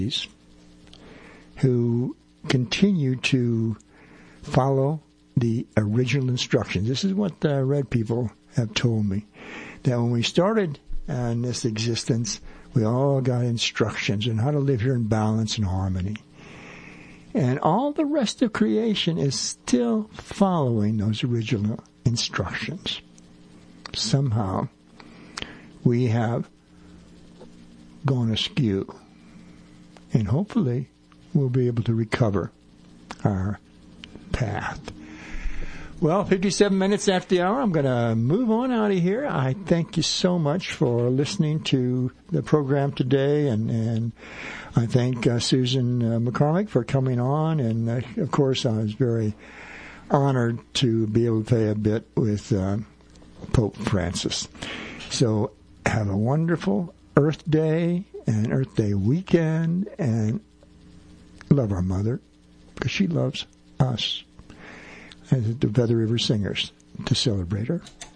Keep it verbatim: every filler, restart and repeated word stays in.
who continue to follow the original instructions. This is what the red people have told me, that when we started in this existence, we all got instructions on how to live here in balance and harmony. And all the rest of creation is still following those original instructions. Somehow, we have gone askew. And hopefully, we'll be able to recover our path. Well, fifty-seven minutes after the hour, I'm going to move on out of here. I thank you so much for listening to the program today, and, and I thank uh, Susan uh, McCormick for coming on, and uh, of course, I was very honored to be able to play a bit with uh, Pope Francis. So, have a wonderful Earth Day and Earth Day weekend, and love our mother, because she loves us. And the Feather River Singers to celebrate her.